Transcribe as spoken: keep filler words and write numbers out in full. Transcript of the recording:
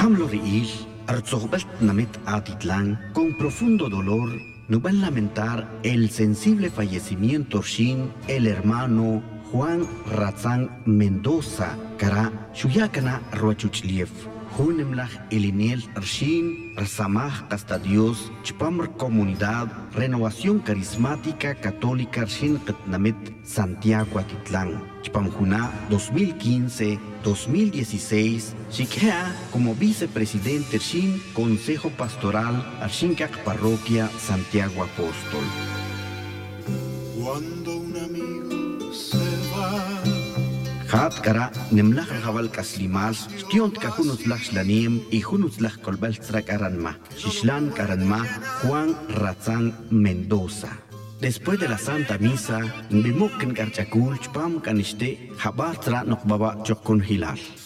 Hamlo riil, arzogbelt namit Atitlán, con profundo dolor, nos van a lamentar el sensible fallecimiento shin el hermano Juan Razán Mendoza, cara Shuyakana Roachuchliev. Junemlach Eliniel Arshin, Rasamach hasta Dios, Chpamr Comunidad, Renovación Carismática Católica Arshin Ketnamit, Santiago Atitlán, Chpamjuna dos mil quince a dos mil dieciséis, Shikea como vicepresidente Arshin, Consejo Pastoral Arshinkak Parroquia Santiago Apóstol. Cuando un amigo se va, Hat kara nemlach raval kaslimal, stiont ka hunus lach shlanim y hunus lach kolbelstrak aranma, shishlan karanma Juan Razán Mendoza. Después de la Santa Misa, bimuk en Garchakul, chpam kaniste, habar tra nok baba chokun hilal.